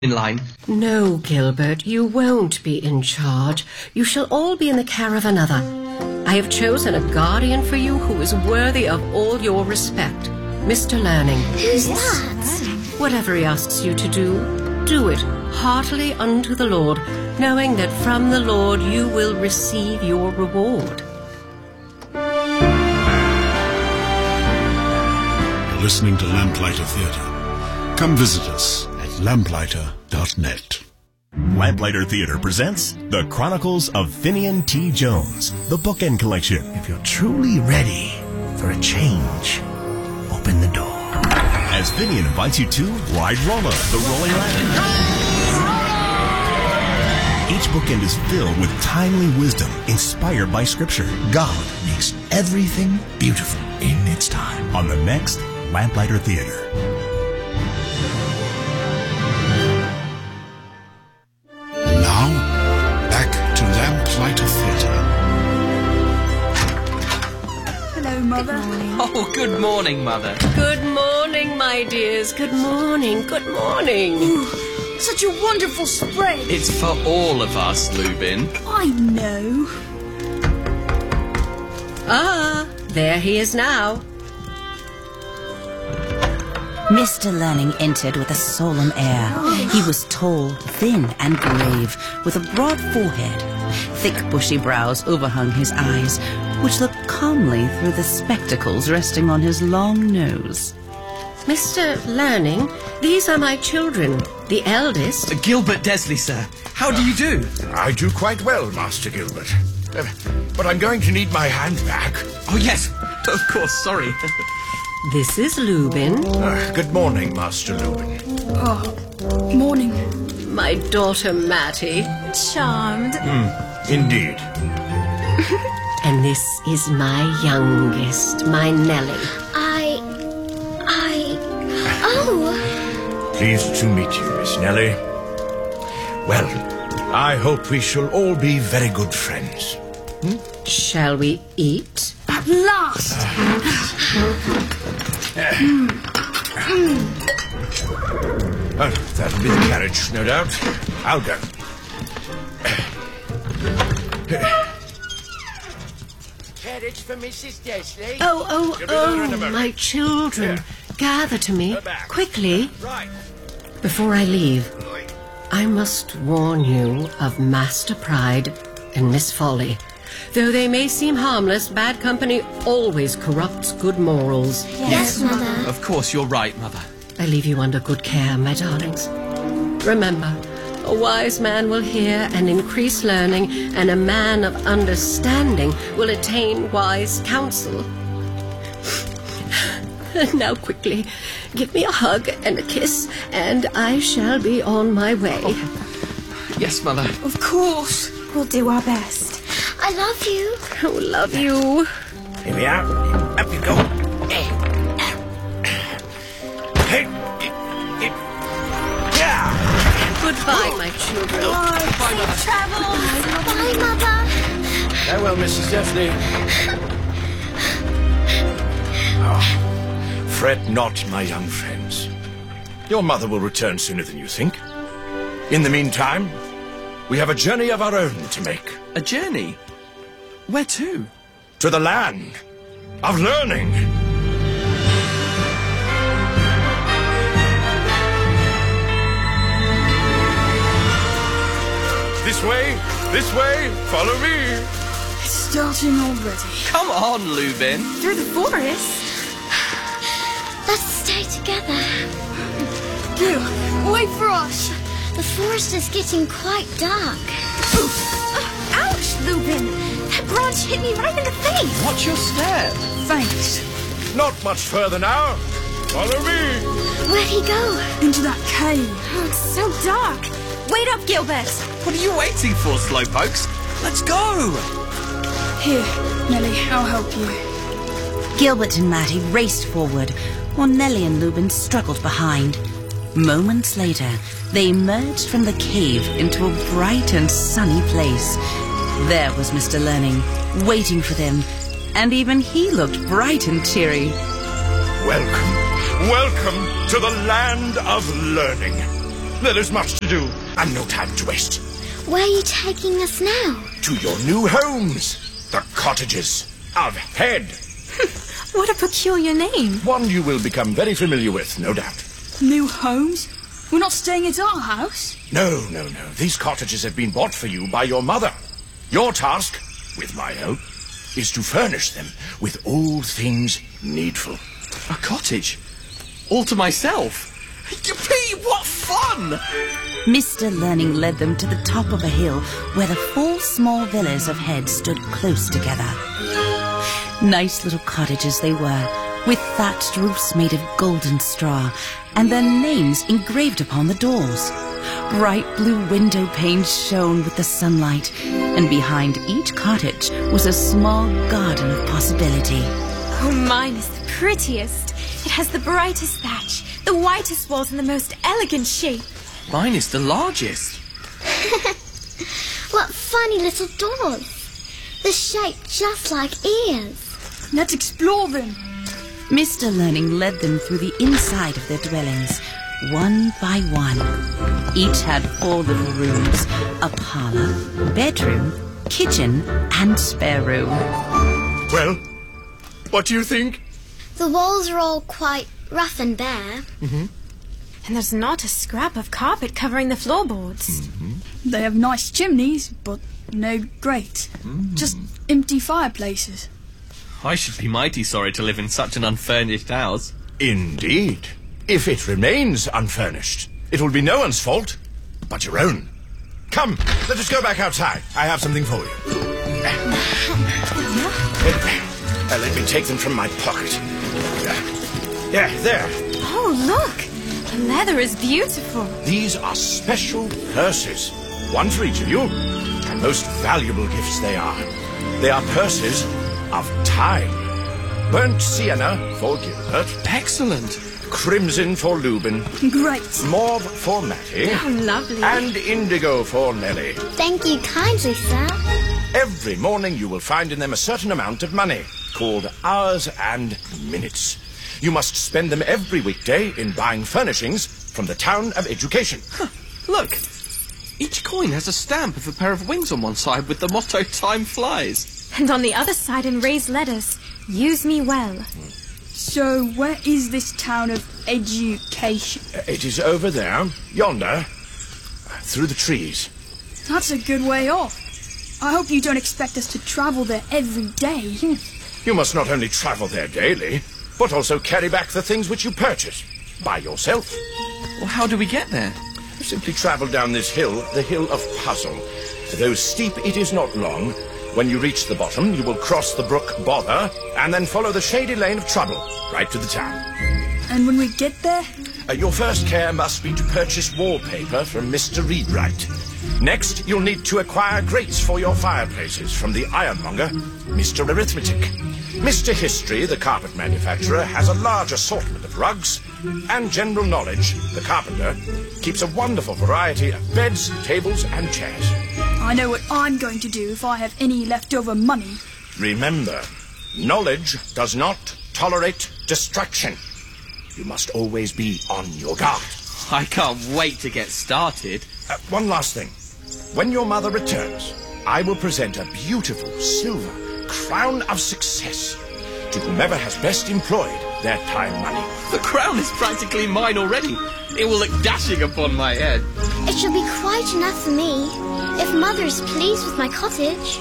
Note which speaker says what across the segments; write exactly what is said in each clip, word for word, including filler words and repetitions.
Speaker 1: in line.
Speaker 2: No, Gilbert, you won't be in charge. You shall all be in the care of another. I have chosen a guardian for you who is worthy of all your respect. Mister Learning.
Speaker 3: Who's that?
Speaker 2: Whatever he asks you to do, do it heartily unto the Lord, knowing that from the Lord you will receive your reward.
Speaker 4: You're listening to Lamplighter Theatre. Come visit us at lamplighter dot net.
Speaker 5: Lamplighter Theatre presents The Chronicles of Finian T. Jones, the bookend collection.
Speaker 6: If you're truly ready for a change, open the door.
Speaker 5: As Finian invites you to ride Rolla, the rolling ladder. Each bookend is filled with timely wisdom inspired by Scripture.
Speaker 6: God makes everything beautiful in its time.
Speaker 5: On the next Lamplighter Theatre.
Speaker 4: And now, back to Lamplighter Theatre.
Speaker 7: Hello, Mother.
Speaker 1: Oh, good morning, Mother.
Speaker 2: Good morning, my dears. Good morning. Good morning.
Speaker 7: Ooh, such a wonderful spread.
Speaker 1: It's for all of us, Lubin.
Speaker 7: I know.
Speaker 2: Ah, there he is now.
Speaker 8: Mister Learning entered with a solemn air. He was tall, thin, and grave, with a broad forehead. Thick, bushy brows overhung his eyes, which looked calmly through the spectacles resting on his long nose.
Speaker 2: Mister Learning, these are my children. The eldest...
Speaker 1: Uh, Gilbert Desley, sir. How do you do?
Speaker 9: I do quite well, Master Gilbert. Uh, but I'm going to need my hand back.
Speaker 1: Oh, yes. Of course, sorry.
Speaker 2: This is Lubin.
Speaker 9: Uh, good morning, Master Lubin.
Speaker 7: Oh, morning.
Speaker 2: My daughter Mattie.
Speaker 7: Charmed.
Speaker 9: Mm, indeed.
Speaker 2: And this is my youngest, my Nellie.
Speaker 3: I... I... Oh!
Speaker 9: Pleased to meet you, Miss Nellie. Well, I hope we shall all be very good friends.
Speaker 2: Hmm? Shall we eat?
Speaker 7: At last!
Speaker 9: mm. Mm. Oh, that'll be the carriage, no doubt. I'll go. Carriage for Missus Desley.
Speaker 2: Oh, oh, oh, my children. Yeah. Gather to me, quickly.
Speaker 9: Right.
Speaker 2: Before I leave, I must warn you of Master Pride and Miss Folly. Though they may seem harmless, bad company always corrupts good morals.
Speaker 3: Yes, Mother.
Speaker 1: Of course, you're right, Mother.
Speaker 2: I leave you under good care, my darlings. Remember, a wise man will hear and increase learning, and a man of understanding will attain wise counsel. Now, quickly, give me a hug and a kiss, and I shall be on my way.
Speaker 1: Oh. Yes, Mother.
Speaker 7: Of course. We'll do our best.
Speaker 3: I love you.
Speaker 2: Oh, love you.
Speaker 9: Here we are. Up you go. Hey. Yeah.
Speaker 2: Goodbye, my children.
Speaker 7: Bye. Bye, Mother. Travel.
Speaker 3: Bye, Mother.
Speaker 9: Farewell, Missus Desley. Oh, fret not, my young friends. Your mother will return sooner than you think. In the meantime, we have a journey of our own to make.
Speaker 1: A journey? Where to?
Speaker 9: To the land of learning. This way, this way, follow me.
Speaker 7: It's starting already.
Speaker 1: Come on, Lubin.
Speaker 7: Through the forest.
Speaker 3: Let's stay together.
Speaker 7: Gil, wait for us.
Speaker 3: The forest is getting quite dark.
Speaker 7: Uh, ouch, Lubin! That branch hit me right in the face.
Speaker 1: Watch your step.
Speaker 7: Thanks.
Speaker 9: Not much further now. Follow me.
Speaker 3: Where'd he go?
Speaker 7: Into that cave.
Speaker 3: Oh, it's so dark.
Speaker 7: Wait up, Gilbert.
Speaker 1: What are you waiting for, slowpokes? Let's go.
Speaker 7: Here, Nellie, I'll help you.
Speaker 8: Gilbert and Mattie raced forward, while Nellie and Lubin struggled behind. Moments later, they emerged from the cave into a bright and sunny place. There was Mister Learning, waiting for them, and even he looked bright and cheery.
Speaker 9: Welcome, welcome to the land of learning. There is much to do, and no time to waste.
Speaker 3: Where are you taking us now?
Speaker 9: To your new homes, the cottages of Head.
Speaker 7: What a peculiar name.
Speaker 9: One you will become very familiar with, no doubt.
Speaker 10: New homes? We're not staying at our house?
Speaker 9: No, no, no. These cottages have been bought for you by your mother. Your task, with my help, is to furnish them with all things needful.
Speaker 1: A cottage? All to myself? Yippee! What fun!
Speaker 8: Mister Learning led them to the top of a hill where the four small villas of Head stood close together. Nice little cottages they were, with thatched roofs made of golden straw, and their names engraved upon the doors. Bright blue window panes shone with the sunlight, and behind each cottage was a small garden of possibility.
Speaker 7: Oh, mine is the prettiest. It has the brightest thatch, the whitest walls, and the most elegant shape.
Speaker 1: Mine is the largest.
Speaker 3: What funny little doors. The shape just like ears.
Speaker 10: Let's explore them.
Speaker 8: Mister Learning led them through the inside of their dwellings, one by one. Each had four little rooms, a parlor, bedroom, kitchen, and spare room.
Speaker 9: Well, what do you think?
Speaker 3: The walls are all quite rough and bare.
Speaker 7: Mm-hmm. And there's not a scrap of carpet covering the floorboards.
Speaker 10: Mm-hmm. They have nice chimneys, but no grate. Mm. Just empty fireplaces.
Speaker 1: I should be mighty sorry to live in such an unfurnished house.
Speaker 9: Indeed. If it remains unfurnished, it will be no one's fault but your own. Come, let us go back outside. I have something for you. Uh, let me take them from my pocket. Uh, yeah, there.
Speaker 7: Oh, look! The leather is beautiful.
Speaker 9: These are special purses. One for each of you. And most valuable gifts they are. They are purses of time. Burnt sienna for Gilbert.
Speaker 1: Excellent.
Speaker 9: Crimson for Lubin.
Speaker 10: Great.
Speaker 9: Mauve for Matty.
Speaker 7: How lovely.
Speaker 9: And indigo for Nellie.
Speaker 3: Thank you kindly, sir.
Speaker 9: Every morning you will find in them a certain amount of money, called hours and minutes. You must spend them every weekday in buying furnishings from the town of Education.
Speaker 1: Huh. Look, each coin has a stamp of a pair of wings on one side with the motto "Time flies."
Speaker 7: And on the other side in raised letters, "Use me well."
Speaker 10: So where is this town of Education?
Speaker 9: Uh, it is over there, yonder, through the trees.
Speaker 10: That's a good way off. I hope you don't expect us to travel there every day.
Speaker 9: You must not only travel there daily, but also carry back the things which you purchase by yourself.
Speaker 1: Well, how do we get there?
Speaker 9: Simply travel down this hill, the Hill of Puzzle. Though steep, it is not long. When you reach the bottom, you will cross the brook Bother, and then follow the shady lane of Trouble, right to the town.
Speaker 10: And when we get there?
Speaker 9: Uh, your first care must be to purchase wallpaper from Mister Readwright. Next, you'll need to acquire grates for your fireplaces from the ironmonger, Mister Arithmetic. Mister History, the carpet manufacturer, has a large assortment of rugs, and General Knowledge, the carpenter, keeps a wonderful variety of beds, tables, and chairs.
Speaker 10: I know what I'm going to do if I have any leftover money.
Speaker 9: Remember, knowledge does not tolerate distraction. You must always be on your guard.
Speaker 1: I can't wait to get started.
Speaker 9: Uh, one last thing. When your mother returns, I will present a beautiful silver crown of success to whomever has best employed their time money.
Speaker 1: The crown is practically mine already. It will look dashing upon my head.
Speaker 3: It shall be quite enough for me, if Mother is pleased with my cottage.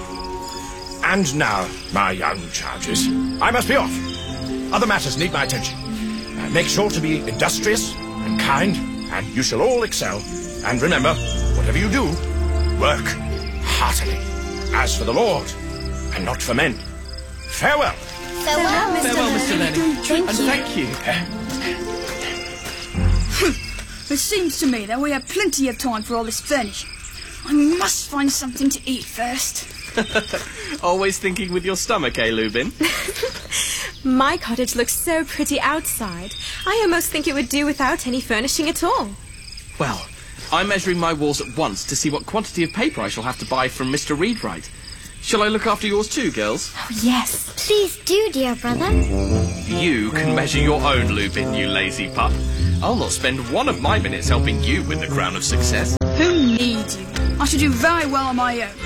Speaker 9: And now, my young charges, I must be off. Other matters need my attention. Uh, make sure to be industrious and kind, and you shall all excel. And remember, whatever you do, work heartily, as for the Lord, and not for men. Farewell.
Speaker 3: Farewell, Mister
Speaker 1: Farewell, Mister Learning.
Speaker 3: Thank
Speaker 1: and
Speaker 3: you.
Speaker 1: thank you.
Speaker 10: It seems to me that we have plenty of time for all this furnishing. I must find something to eat first.
Speaker 1: Always thinking with your stomach, eh, Lubin?
Speaker 7: My cottage looks so pretty outside. I almost think it would do without any furnishing at all.
Speaker 1: Well, I'm measuring my walls at once to see what quantity of paper I shall have to buy from Mister Readwright. Shall I look after yours too, girls?
Speaker 7: Oh, yes.
Speaker 3: Please do, dear brother.
Speaker 1: You can measure your own, Lubin, you lazy pup. I'll not spend one of my minutes helping you win the crown of success.
Speaker 10: Who needs you? I should do very well on my own.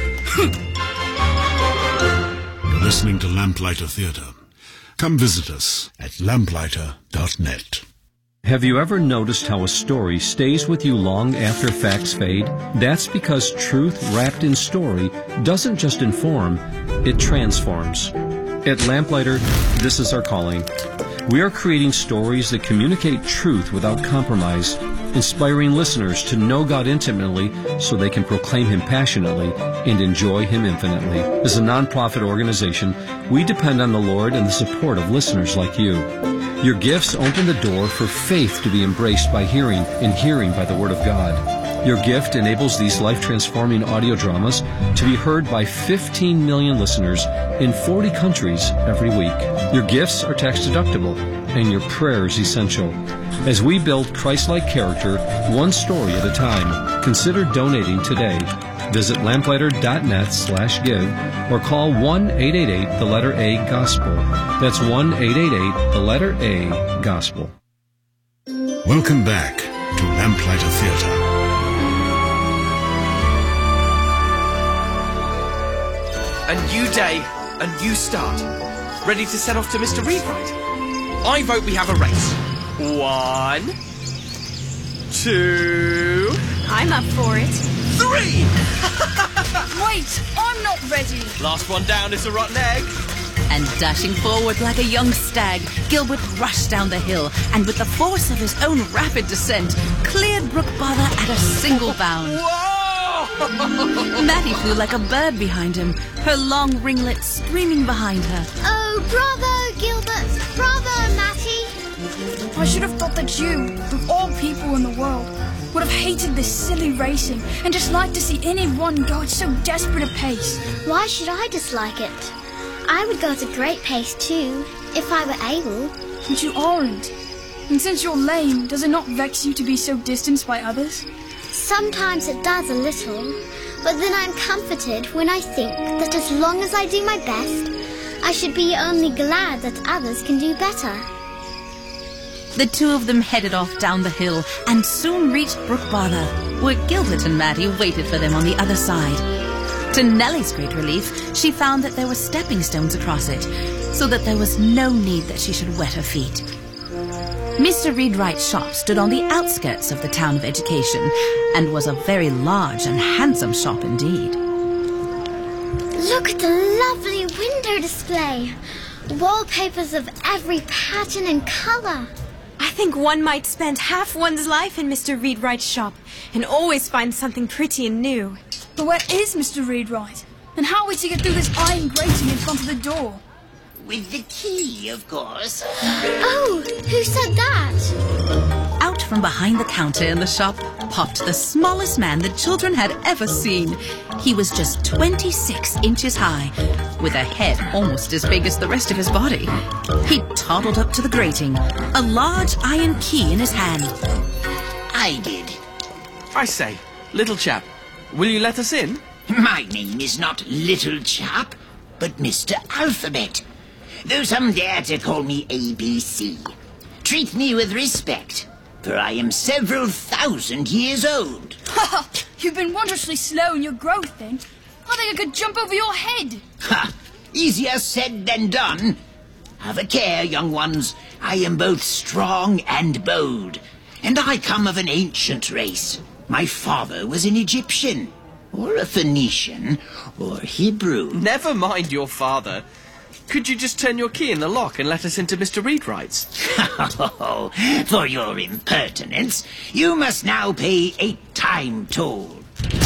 Speaker 4: You're listening to Lamplighter Theatre. Come visit us at lamplighter dot net.
Speaker 11: Have you ever noticed how a story stays with you long after facts fade? That's because truth wrapped in story doesn't just inform, it transforms. At Lamplighter, this is our calling. We are creating stories that communicate truth without compromise, inspiring listeners to know God intimately so they can proclaim Him passionately and enjoy Him infinitely. As a nonprofit organization, we depend on the Lord and the support of listeners like you. Your gifts open the door for faith to be embraced by hearing and hearing by the Word of God. Your gift enables these life-transforming audio dramas to be heard by fifteen million listeners in forty countries every week. Your gifts are tax-deductible, and your prayers essential. As we build Christ-like character, one story at a time, consider donating today. Visit lamplighter dot net slash give or call one eight eight eight, the letter A, Gospel. That's one eight eight eight, the letter A, Gospel.
Speaker 4: Welcome back to Lamplighter Theatre.
Speaker 1: A new day, a new start. Ready to set off to Mister Readwright? I vote we have a race. One, two...
Speaker 7: I'm up for it.
Speaker 1: Three!
Speaker 10: Wait, I'm not ready.
Speaker 1: Last one down is a rotten egg.
Speaker 8: And dashing forward like a young stag, Gilbert rushed down the hill and with the force of his own rapid descent, cleared Brookbother at a single bound.
Speaker 1: Whoa!
Speaker 8: Matty flew like a bird behind him, her long ringlets streaming behind her.
Speaker 3: Oh, bravo, Gilbert! Bravo, Matty!
Speaker 10: I should have thought that you, of all people in the world, would have hated this silly racing and just liked to see anyone go at so desperate a pace.
Speaker 3: Why should I dislike it? I would go at a great pace too, if I were able.
Speaker 10: But you aren't. And since you're lame, does it not vex you to be so distanced by others?
Speaker 3: Sometimes it does a little, but then I'm comforted when I think that as long as I do my best, I should be only glad that others can do better.
Speaker 8: The two of them headed off down the hill and soon reached Brookbother, where Gilbert and Matty waited for them on the other side. To Nellie's great relief, she found that there were stepping stones across it, so that there was no need that she should wet her feet. Mister Readwright's shop stood on the outskirts of the town of Education and was a very large and handsome shop indeed.
Speaker 3: Look at the lovely window display. Wallpapers of every pattern and colour.
Speaker 7: I think one might spend half one's life in Mister Readwright's shop and always find something pretty and new.
Speaker 10: But where is Mister Readwright? And how are we to get through this iron grating in front of the door?
Speaker 6: With the key, of course.
Speaker 3: Oh, who said that?
Speaker 8: Out from behind the counter in the shop popped the smallest man the children had ever seen. He was just twenty-six inches high, with a head almost as big as the rest of his body. He toddled up to the grating, a large iron key in his hand.
Speaker 6: I did.
Speaker 1: I say, little chap, will you let us in?
Speaker 6: My name is not Little Chap, but Mister Alphabet, though some dare to call me A B C. Treat me with respect, for I am several thousand years old.
Speaker 10: Ha ha! You've been wondrously slow in your growth, then. I think I could jump over your head.
Speaker 6: Ha! Easier said than done. Have a care, young ones. I am both strong and bold, and I come of an ancient race. My father was an Egyptian, or a Phoenician, or Hebrew.
Speaker 1: Never mind your father. Could you just turn your key in the lock and let us into Mister Readwright's?
Speaker 6: Oh, for your impertinence, you must now pay a time toll.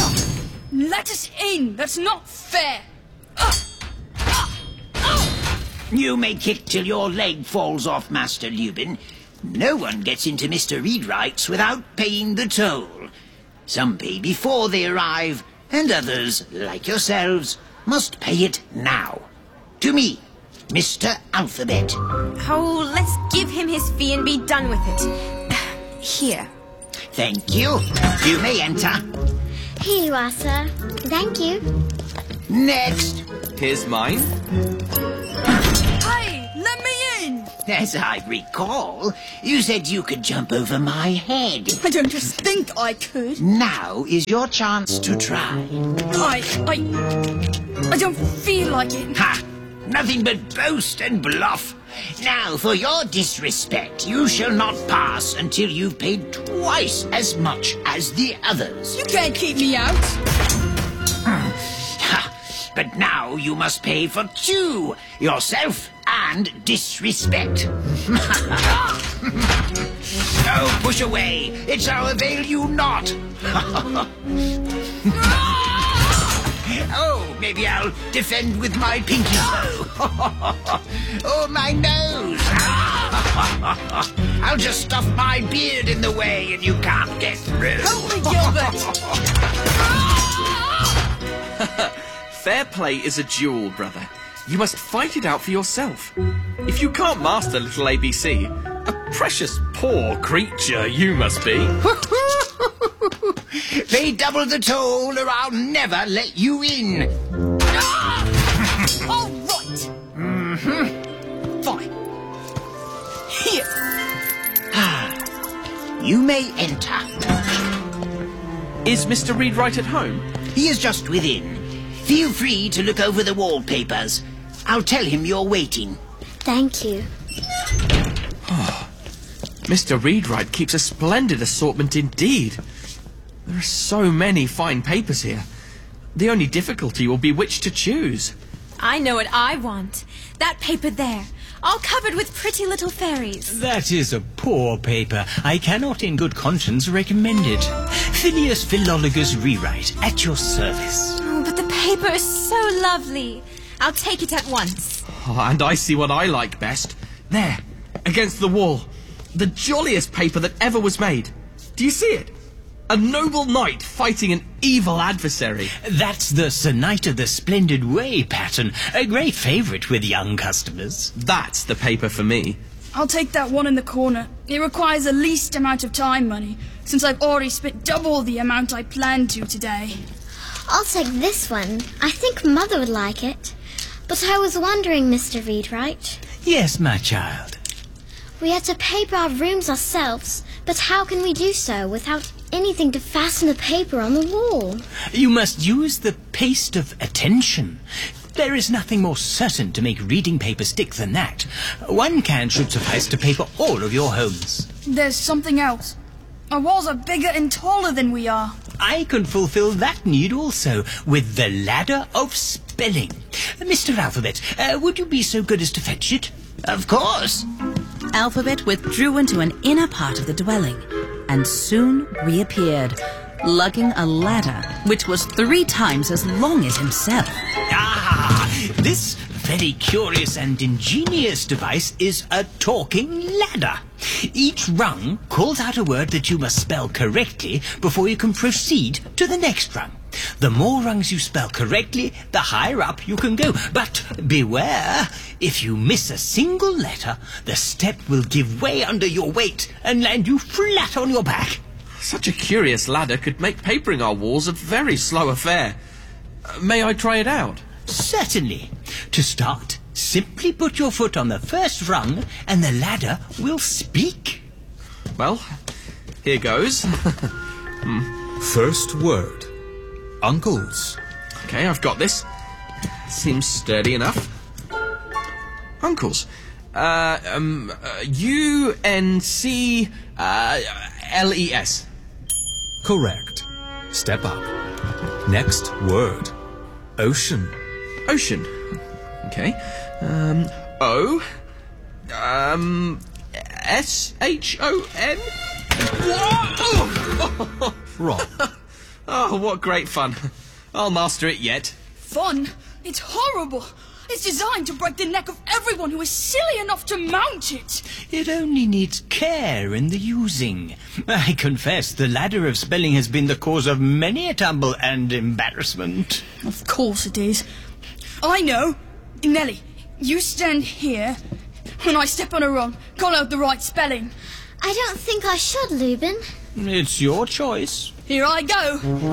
Speaker 10: Let us in! That's not fair!
Speaker 6: You may kick till your leg falls off, Master Lubin. No one gets into Mister Readwright's without paying the toll. Some pay before they arrive, and others, like yourselves, must pay it now. To me, Mister Alphabet.
Speaker 7: Oh, let's give him his fee and be done with it. Here.
Speaker 6: Thank you. You may enter.
Speaker 3: Here you are, sir. Thank you.
Speaker 6: Next.
Speaker 1: Here's mine.
Speaker 10: Hey, let me in!
Speaker 6: As I recall, you said you could jump over my head.
Speaker 10: I don't just think I could.
Speaker 6: Now is your chance to try.
Speaker 10: I... I... I don't feel like it.
Speaker 6: Ha! Nothing but boast and bluff. Now, for your disrespect, you shall not pass until you've paid twice as much as the others.
Speaker 10: You can't keep me out.
Speaker 6: Ha! But now you must pay for two, yourself and disrespect. Oh, push away. It shall avail you not. Oh, maybe I'll defend with my pinky toe. Oh, my nose. I'll just stuff my beard in the way and you can't get through.
Speaker 10: Help me, Gilbert.
Speaker 1: Fair play is a duel, brother. You must fight it out for yourself. If you can't master little A B C, a precious poor creature you must be.
Speaker 6: Pay double the toll or I'll never let you in.
Speaker 10: All right.
Speaker 6: Mm-hmm.
Speaker 10: Fine. Here.
Speaker 6: You may enter.
Speaker 1: Is Mister Reedwright at home?
Speaker 6: He is just within. Feel free to look over the wallpapers. I'll tell him you're waiting.
Speaker 3: Thank you.
Speaker 1: Oh, Mister Reedwright keeps a splendid assortment indeed. There are so many fine papers here. The only difficulty will be which to choose.
Speaker 7: I know what I want. That paper there, all covered with pretty little fairies.
Speaker 12: That is a poor paper. I cannot in good conscience recommend it. Phileas Philologus Rewrite, at your service.
Speaker 7: Oh, but the paper is so lovely. I'll take it at once.
Speaker 1: Oh, and I see what I like best. There, against the wall. The jolliest paper that ever was made. Do you see it? A noble knight fighting an evil adversary.
Speaker 12: That's the Sir Knight of the Splendid Way pattern. A great favourite with young customers.
Speaker 1: That's the paper for me.
Speaker 10: I'll take that one in the corner. It requires the least amount of time money, since I've already spent double the amount I planned to today.
Speaker 3: I'll take this one. I think Mother would like it. But I was wondering, Mister Reedwright.
Speaker 12: Yes, my child.
Speaker 3: We had to paper our rooms ourselves, but how can we do so without anything to fasten the paper on the wall?
Speaker 12: You must use the paste of attention. There is nothing more certain to make reading paper stick than that. One can should suffice to paper all of your homes.
Speaker 10: There's something else. Our walls are bigger and taller than we are.
Speaker 12: I can fulfill that need also with the Ladder of Spelling. Mister Alphabet, uh, would you be so good as to fetch it?
Speaker 6: Of course.
Speaker 8: Alphabet withdrew into an inner part of the dwelling and soon reappeared, lugging a ladder which was three times as long as himself.
Speaker 12: Ah, this very curious and ingenious device is a talking ladder. Each rung calls out a word that you must spell correctly before you can proceed to the next rung. The more rungs you spell correctly, the higher up you can go. But beware, if you miss a single letter, the step will give way under your weight and land you flat on your back.
Speaker 1: Such a curious ladder could make papering our walls a very slow affair. Uh, may I try it out?
Speaker 12: Certainly. To start, simply put your foot on the first rung and the ladder will speak.
Speaker 1: Well, here goes. hmm.
Speaker 13: First word. Uncles.
Speaker 1: Okay, I've got this. Seems sturdy enough. Uncles. Uh, um, uh, U N C uh, L E S.
Speaker 13: Correct. Step up. Next word. Ocean.
Speaker 1: Ocean. Okay. Um, O. Um, S H O N. Whoa!
Speaker 13: Wrong.
Speaker 1: Oh, what great fun. I'll master it yet.
Speaker 10: Fun? It's horrible. It's designed to break the neck of everyone who is silly enough to mount it.
Speaker 12: It only needs care in the using. I confess the ladder of spelling has been the cause of many a tumble and embarrassment.
Speaker 10: Of course it is. I know. Nellie, you stand here. When I step on a rung, call out the right spelling.
Speaker 3: I don't think I should, Lubin.
Speaker 12: It's your choice.
Speaker 10: Here I go.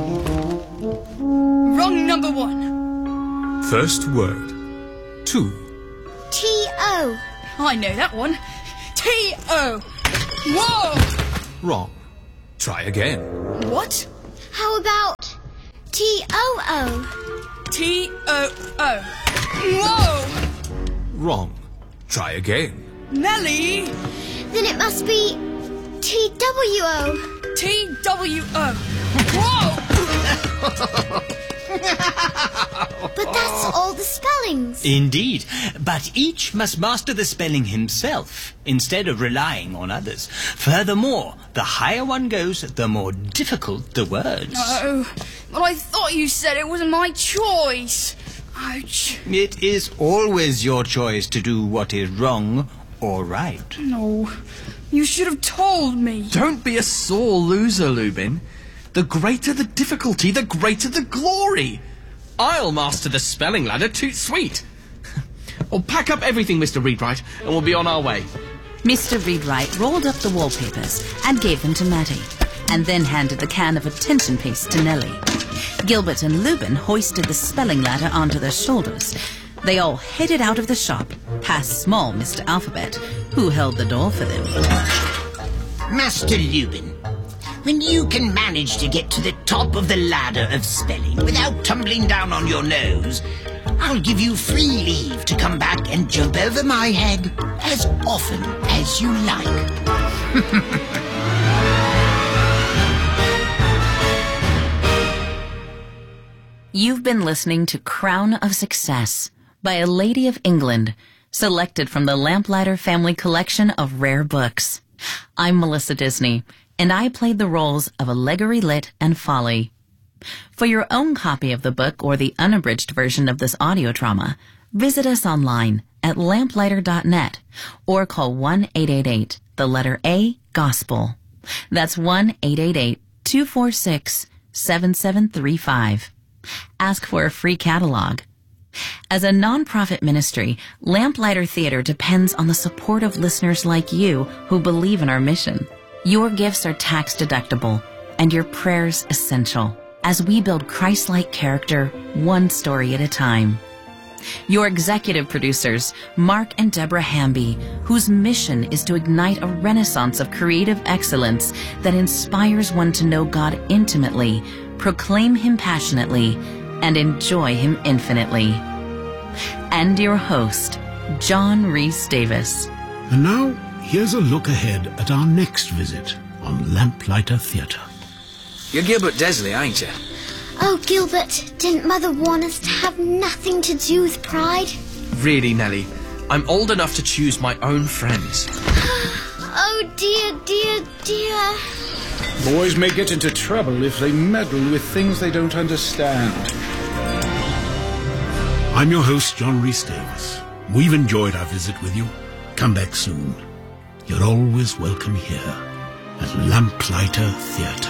Speaker 10: Rung number one.
Speaker 13: First word. Two.
Speaker 3: T O.
Speaker 10: I know that one. T O. Whoa!
Speaker 13: Wrong. Try again.
Speaker 10: What?
Speaker 3: How about T O O?
Speaker 10: T O O. Whoa!
Speaker 13: Wrong. Try again.
Speaker 10: Nelly!
Speaker 3: Then it must be T W O.
Speaker 10: T W O. Whoa!
Speaker 3: But that's all the spellings.
Speaker 12: Indeed, but each must master the spelling himself, instead of relying on others. Furthermore, the higher one goes, the more difficult the words.
Speaker 10: Oh, but I thought you said it was my choice. Ouch.
Speaker 12: It is always your choice to do what is wrong or right.
Speaker 10: No, you should have told me.
Speaker 1: Don't be a sore loser, Lubin. The greater the difficulty, the greater the glory. I'll master the spelling ladder, toot sweet. Well, pack up everything, Mister Readwright, and we'll be on our way.
Speaker 8: Mister Readwright rolled up the wallpapers and gave them to Matty, and then handed the can of attention paste to Nellie. Gilbert and Lubin hoisted the spelling ladder onto their shoulders. They all headed out of the shop, past small Mister Alphabet, who held the door for them.
Speaker 6: Master Lubin, when you can manage to get to the top of the ladder of spelling without tumbling down on your nose, I'll give you free leave to come back and jump over my head as often as you like.
Speaker 8: You've been listening to Crown of Success by a Lady of England, selected from the Lamplighter family collection of rare books. I'm Melissa Disney, and I played the roles of Allegory Lit and Folly. For your own copy of the book or the unabridged version of this audio drama, visit us online at lamplighter dot net or call one eight eight eight, the letter A, Gospel. That's one eight eight eight, two four six, seven seven three five. Ask for a free catalog. As a nonprofit ministry, Lamplighter Theater depends on the support of listeners like you who believe in our mission. Your gifts are tax deductible and your prayers essential as we build Christ-like character one story at a time. Your executive producers, Mark and Deborah Hamby, whose mission is to ignite a renaissance of creative excellence that inspires one to know God intimately, proclaim Him passionately, and enjoy Him infinitely. And your host, John Rhys Davis.
Speaker 4: And now, here's a look ahead at our next visit on Lamplighter Theatre.
Speaker 14: You're Gilbert Desley, ain't you?
Speaker 3: Oh, Gilbert, didn't Mother warn us to have nothing to do with pride?
Speaker 1: Really, Nellie, I'm old enough to choose my own friends.
Speaker 3: Oh, dear, dear, dear.
Speaker 15: Boys may get into trouble if they meddle with things they don't understand.
Speaker 4: I'm your host, John Rhys Davis. We've enjoyed our visit with you. Come back soon. You're always welcome here at Lamplighter Theatre.